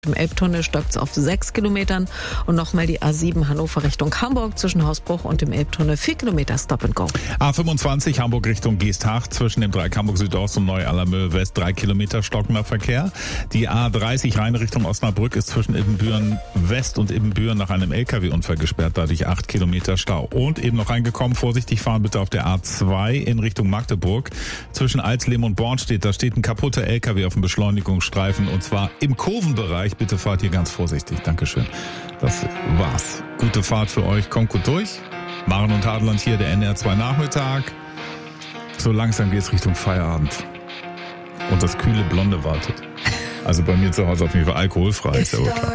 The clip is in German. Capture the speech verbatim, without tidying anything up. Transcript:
Im Elbtunnel stockt es auf sechs Kilometern und nochmal die A sieben Hannover Richtung Hamburg zwischen Hausbruch und dem Elbtunnel vier Kilometer Stop and Go. A fünfundzwanzig Hamburg Richtung Geesthacht zwischen dem Dreieck Hamburg Südost und Neu-Allermöhe West drei Kilometer stockender Verkehr. Die A dreißig Rhein Richtung Osnabrück ist zwischen Ibbenbüren West und Ibbenbüren nach einem L K W-Unfall gesperrt, dadurch acht Kilometer Stau. Und eben noch reingekommen, vorsichtig fahren bitte auf der A zwei in Richtung Magdeburg. Zwischen Alsleben und Bornstedt, da steht ein kaputter L K W auf dem Beschleunigungsstreifen und zwar im Kurvenbereich. Bitte fahrt hier ganz vorsichtig. Dankeschön. Das war's. Gute Fahrt für euch. Kommt gut durch. Maren und Hadeland hier, der N D R zwei Nachmittag. So langsam geht's Richtung Feierabend. Und das kühle Blonde wartet. Also bei mir zu Hause auf jeden Fall alkoholfrei. Ist ja wohl klar.